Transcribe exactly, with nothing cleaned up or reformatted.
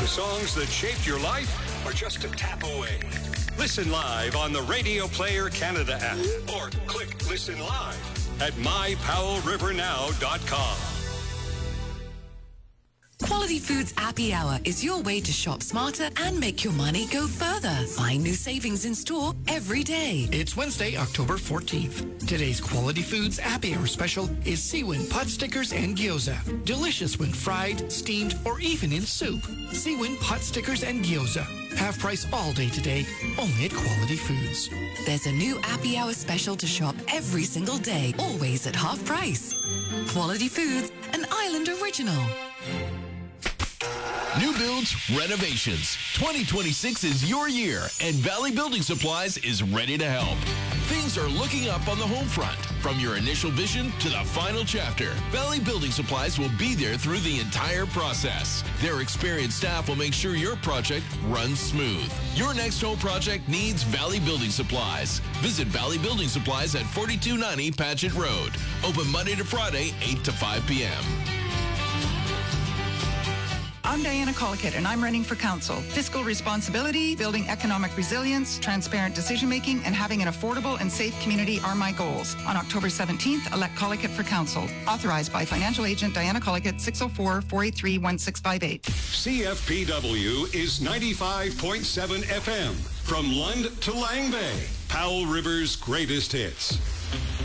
The songs that shaped your life are just a tap away. Listen live on the Radio Player Canada app or click Listen Live at my powell river now dot com. Quality Foods Happy Hour is your way to shop smarter and make your money go further. Find new savings in store every day. It's Wednesday, October fourteenth. Today's Quality Foods Happy Hour special is Seawin pot stickers and gyoza. Delicious when fried, steamed, or even in soup. Seawin pot stickers and gyoza. Half price all day today, only at Quality Foods. There's a new Happy Hour special to shop every single day, always at half price. Quality Foods, an Island original. New builds, renovations. twenty twenty-six is your year, and Valley Building Supplies is ready to help. Things are looking up on the home front. From your initial vision to the final chapter, Valley Building Supplies will be there through the entire process. Their experienced staff will make sure your project runs smooth. Your next home project needs Valley Building Supplies. Visit Valley Building Supplies at forty-two ninety Paget Road. Open Monday to Friday, eight to five p.m. I'm Diana Collicutt, and I'm running for council. Fiscal responsibility, building economic resilience, transparent decision-making, and having an affordable and safe community are my goals. On October seventeenth, elect Collicutt for council. Authorized by financial agent Diana Collicutt, six oh four, four eight three, one six five eight. C F P W is ninety-five point seven F M. From Lund to Lang Bay, Powell River's greatest hits.